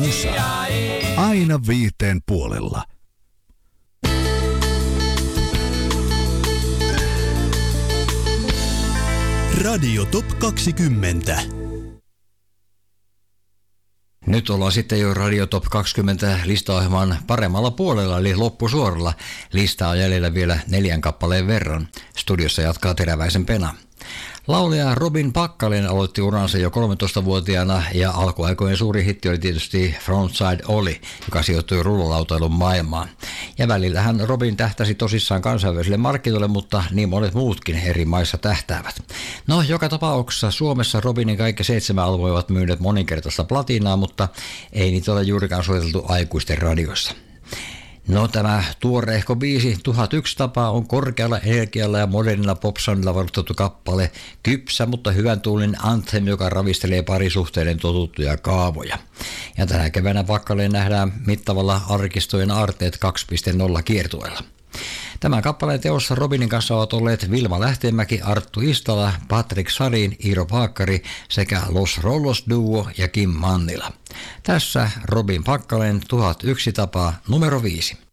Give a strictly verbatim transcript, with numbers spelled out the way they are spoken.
musa. Aina viiteen puolella. Radio Top kaksikymmentä. Nyt ollaan sitten jo Radio Top kaksikymmentä listaohjelman paremmalla puolella, eli loppusuoralla. Listaa on jäljellä vielä neljän kappaleen verran. Studiossa jatkaa Teräväisen Pena. Laulaja Robin Packalen aloitti uransa jo kolmetoistavuotiaana ja alkuaikojen suuri hitti oli tietysti Frontside Oli, joka sijoittui rullalautailun maailmaan. Ja välillähän Robin tähtäsi tosissaan kansainvälisille markkinoille, mutta niin monet muutkin eri maissa tähtäävät. No, joka tapauksessa Suomessa Robinin kaikki seitsemän albumia ovat myyneet moninkertaista platinaa, mutta ei niitä ole juurikaan soiteltu aikuisten radioissa. No, tämä tuoreehko biisi tuhat yksi tapaa on korkealla energialla ja modernilla popsoundilla varustettu kappale, kypsä, mutta hyvän tuulinen anthem, joka ravistelee parisuhteiden totuttuja kaavoja. Ja tänä keväänä Packaleen nähdään mittavalla arkistojen Arteet kaksi piste nolla kiertueella. Tämän kappaleen teossa Robinin kanssa ovat olleet Vilma Lähteenmäki, Arttu Istala, Patrick Sarin, Iiro Paakkari sekä Los Rollos Duo ja Kim Mannila. Tässä Robin Packaleen tuhat yksi tapaa numero viisi.